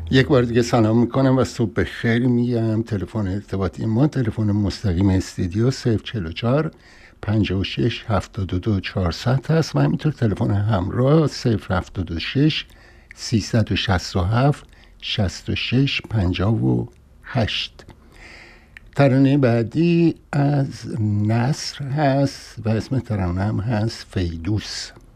یک بار دیگه سلام میکنم و صبح بخیر میگم. تلفن ارتباطی ما تلفن مستقیم استودیو 044 56 72 400 هست و همینطور تلفن همراه 076 367 66 58. ترانه بعدی از نصر هست و اسم ترانه هم هست فیدوس.